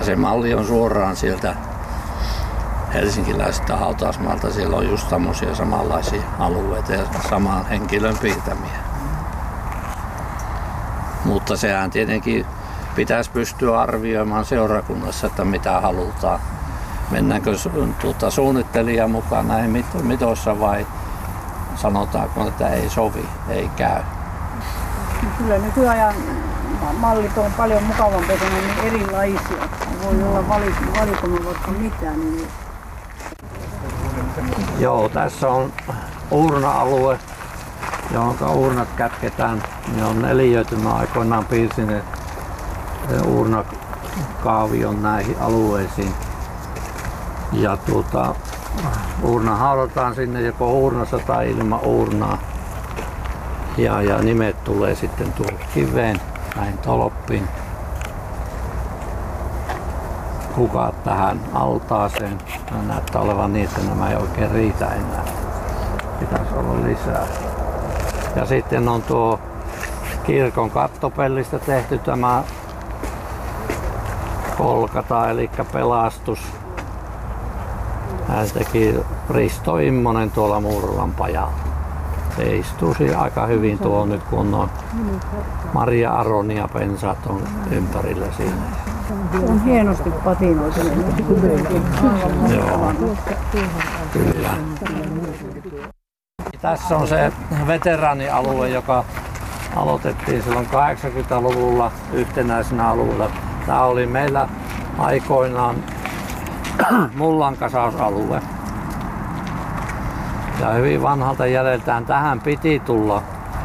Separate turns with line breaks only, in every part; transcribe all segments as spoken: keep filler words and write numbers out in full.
se malli on suoraan sieltä helsinkiläisestä hautausmaalta. Siellä on just tämmöisiä samanlaisia alueita ja saman henkilön piirtämiä. Mutta sehän tietenkin pitäisi pystyä arvioimaan seurakunnassa, että mitä halutaan. Mennäänkö tuota, suunnittelija mukaan näihin mitoissa vai sanotaanko, että ei sovi, ei käy?
Kyllä nykyajan mallit on paljon mukavampia, kun on niin erilaisia. Voi olla valikoimaan vaikka mitään. Niin...
Joo, tässä on uurna-alue, johon uurnat kätketään. Ne on neliöity. Mä aikoinaan piirsin ne uurnakaavion näihin alueisiin. Ja tuota, uurna haudataan sinne joko uurnassa tai ilman uurnaa. Ja, ja nimet tulee sitten tuohon kiveen, näin tolppiin. Kukat tähän altaaseen. Nämä näyttää olevan niin, että nämä ei oikein riitä enää. Pitäisi olla lisää. Ja sitten on tuo kirkon kattopellistä tehty tämä kolkata, eli pelastus. Hän teki Risto Immonen tuolla Muurolan pajalla. Se istuu siinä aika hyvin tuolla nyt, kun on Maria Aroni ja pensaat on ympärillä siinä.
On hienosti patinoita.
Joo, kyllä. Tässä on se veteraanialue, joka aloitettiin silloin kahdeksankymmentäluvulla yhtenäisenä alueella. Tämä oli meillä aikoinaan mullankasausalue. Ja hyvin vanhalta jäljeltään tähän piti tulla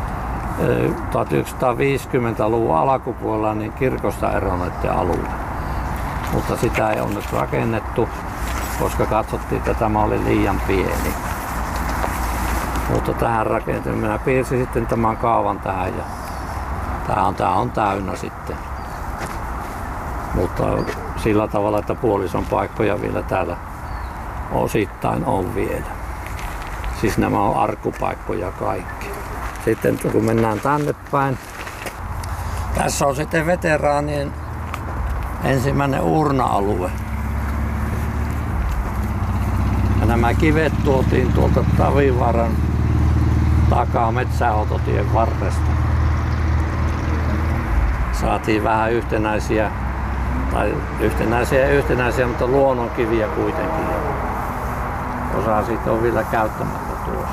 tuhatyhdeksänsataaviisikymmentäluvun alkupuolella niin kirkosta eronneiden alue. Mutta sitä ei onneksi rakennettu, koska katsottiin, että tämä oli liian pieni. Mutta tähän rakentui. Minä piirsin sitten tämän kaavan tähän ja tämä on, tämä on täynnä sitten. Mutta sillä tavalla, että puolison paikkoja vielä täällä osittain on vielä. Siis nämä on arkkupaikkoja kaikki. Sitten kun mennään tänne päin, tässä on sitten veteraanien ensimmäinen uurna-alue. Ja nämä kivet tuotiin tuolta Tavivaaran takaa metsäautotien varresta. Saatiin vähän yhtenäisiä, tai yhtenäisiä ja yhtenäisiä, mutta luonnonkiviä kuitenkin. Osa siitä on vielä käyttämättä tuossa.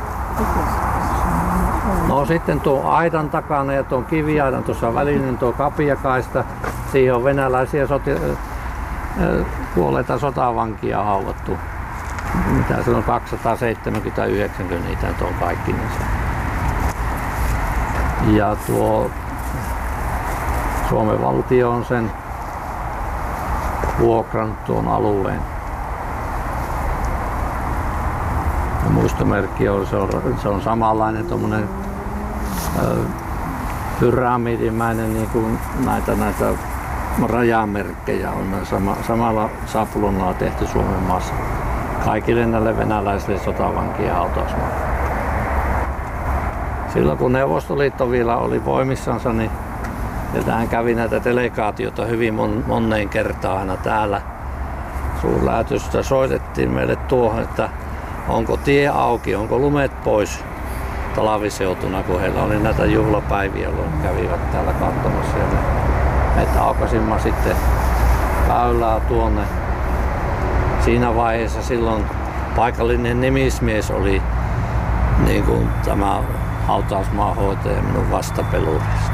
No sitten tuo aidan takana ja tuon kiviaidan tuossa välinen tuo kapiakaista. Siihen on venäläisiä soti, kuolleita sotavankia haudattu. Mitä se on kaksisataaseitsemänkymmentäyhdeksän, kun niitä on kaikki niissä. Ja tuo Suomen valtio on sen vuokrannut tuon alueen. Ja muistomerkki on, se on, se on samanlainen tommonen ö, pyramidimäinen, niin kuin näitä, näitä rajamerkkejä on sama, samalla saplunalla tehty Suomen maassa kaikille näille venäläisille sotavankien hautausmaille. Silloin kun Neuvostoliitto vielä oli voimissansa, niin ja tähän kävi näitä delegaatioita hyvin mon, moneen kertaan aina täällä. Suurlähetystöstä soitettiin meille tuohon, että onko tie auki, onko lumet pois talviseutuna, kun heillä oli näitä juhlapäiviä, jolloin kävivät täällä katsomassa. Ja me aukasimme sitten väylää tuonne. Siinä vaiheessa silloin paikallinen nimismies oli niin kuin tämä hautausmaanhoitaja minun vastapelurista.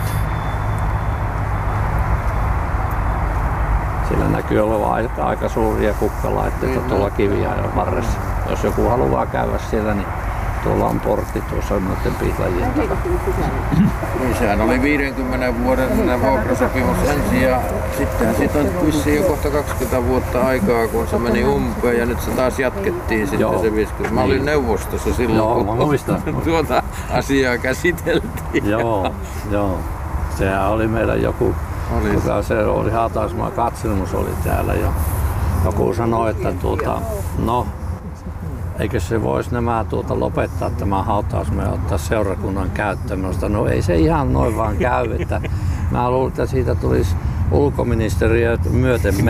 Sillä näkyy olevan aika, aika suuria kukkalaitteita mm-hmm. tuolla kiviaidan varressa. Jos joku haluaa käydä siellä, niin tuolla on portti tuossa noiden pihlajien takana.
Niin, sehän oli viidenkymmenen vuoden vuokrasopimus ensin ja sittenhän siitä on vissiin jo kohta kaksikymmentä vuotta aikaa, kun se meni umpeen ja nyt se taas jatkettiin sitten Joo. se viisikymmentä. Mä olin niin. neuvostossa silloin,
Joo,
kun
muistan.
tuota asiaa käsiteltiin.
Joo, joo. Sehän oli meillä joku, oli. Joka se oli hautausmaan katselmus oli täällä jo. Joku sanoi, että tuota, no, eikö se voisi nämä tuota lopettaa tämä hautausmaa ja ottaa seurakunnan käyttöön. No ei se ihan noin vaan käy, että mä luulen, että siitä tulisi ulkoministeriö myöten